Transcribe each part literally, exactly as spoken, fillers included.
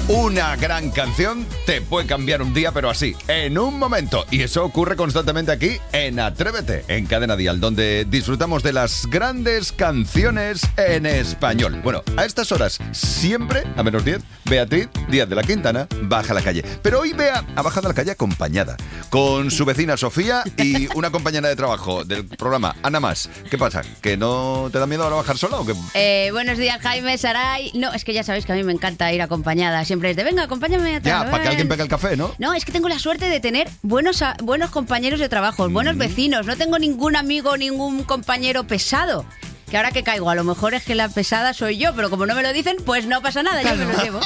Una gran canción te puede cambiar un día, pero así, en un momento. Y eso ocurre constantemente aquí en Atrévete, en Cadena Dial, donde disfrutamos de las grandes canciones en español. Bueno, a estas horas, siempre, a menos diez, Beatriz Díaz de la Quintana baja a la calle. Pero hoy Bea ha bajado a la calle acompañada, con su vecina Sofía y una compañera de trabajo del programa, Ana Más. ¿Qué pasa? ¿Que no te da miedo ahora bajar sola o qué? Eh, buenos días, Jaime, Saray. No, es que ya sabéis que a mí me encanta ir acompañada. Siempre es de, venga, acompáñame a Ya, para que alguien pegue el café, ¿no? No, es que tengo la suerte de tener buenos, a- buenos compañeros de trabajo, buenos Mm. vecinos. No tengo ningún amigo, ningún compañero pesado. Que ahora que caigo, a lo mejor es que la pesada soy yo, pero como no me lo dicen, pues no pasa nada, yo me lo llevo.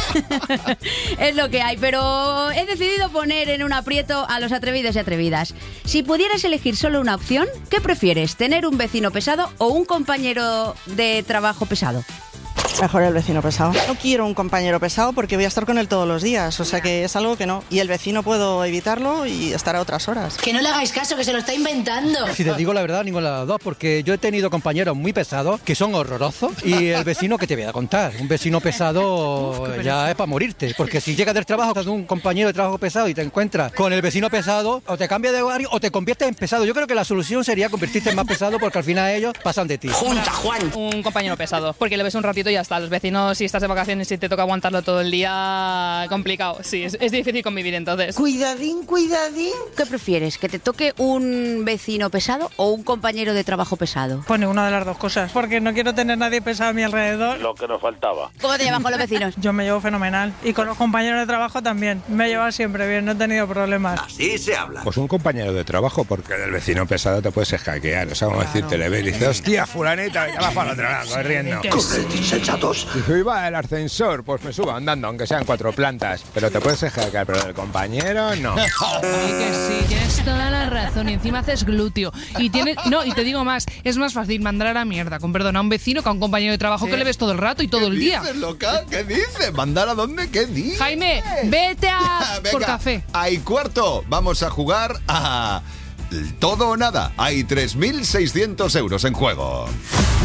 Es lo que hay, pero he decidido poner en un aprieto a los atrevidos y atrevidas. Si pudieras elegir solo una opción, ¿qué prefieres? ¿Tener un vecino pesado o un compañero de trabajo pesado? Mejor el vecino pesado. No quiero un compañero pesado porque voy a estar con él todos los días, o sea que es algo que no. Y el vecino puedo evitarlo y estar a otras horas. Que no le hagáis caso, que se lo está inventando. Si te digo la verdad, ninguna de las dos, porque yo he tenido compañeros muy pesados que son horrorosos y el vecino que te voy a contar, un vecino pesado Uf, ya es para morirte, porque si llegas del trabajo con un compañero de trabajo pesado y te encuentras con el vecino pesado, o te cambias de horario o te conviertes en pesado. Yo creo que la solución sería convertirte en más pesado porque al final ellos pasan de ti. Junta, Juan. Un compañero pesado, porque le ves un ratito y ya está. Los vecinos, si estás de vacaciones y te toca aguantarlo todo el día, complicado. Sí, es, es difícil convivir entonces. Cuidadín, cuidadín. ¿Qué prefieres? ¿Que te toque un vecino pesado o un compañero de trabajo pesado? Pues ninguna de las dos cosas, porque no quiero tener nadie pesado a mi alrededor. Lo que nos faltaba. ¿Cómo te llevas con los vecinos? Yo me llevo fenomenal y con los compañeros de trabajo también. Me he llevado siempre bien, no he tenido problemas. Así se habla. Pues un compañero de trabajo, porque del vecino pesado te puedes hackear. O sea, como decirte, le ves y dices, hostia, fulanita, ya vas para el otro lado, corriendo. Insensatos. Y va el ascensor, pues me subo andando, aunque sean cuatro plantas. Pero te puedes hackear, pero del compañero, no. Ay, que sí, tienes toda la razón. Y encima haces glúteo. Y tienes, no, y te digo más, es más fácil mandar a la mierda con perdón a un vecino que a un compañero de trabajo que le ves todo el rato y todo el día. ¿Qué dices, loca? ¿Qué dices? ¿Mandar a dónde? ¿Qué dices? Jaime, vete a Venga, por café. Hay cuarto. Vamos a jugar a todo o nada. Hay tres mil seiscientos euros en juego.